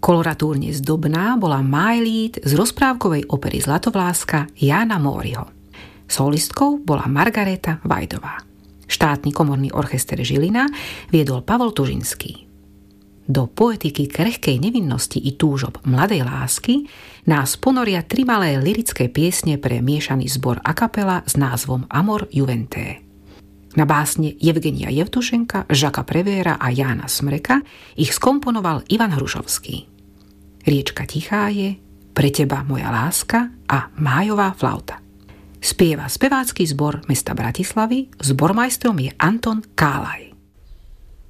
Koloratúrne zdobná bola Májlít z rozprávkovej opery Zlatovláska Jána Móriho. Solistkou bola Margareta Vajdová. Štátny komorný orchester Žilina viedol Pavol Tužinský. Do poetiky krehkej nevinnosti i túžob mladej lásky nás ponoria 3 malé lyrické piesne pre miešaný zbor a kapela s názvom Amor Juventé. Na básne Evgenia Jevtušenka, Žaka Prevéra a Jána Smreka ich skomponoval Ivan Hrušovský. Riečka tichá je, Pre teba moja láska a Májová flauta. Spieva spevácky zbor mesta Bratislavy, zbormajstrom je Anton Kálaj.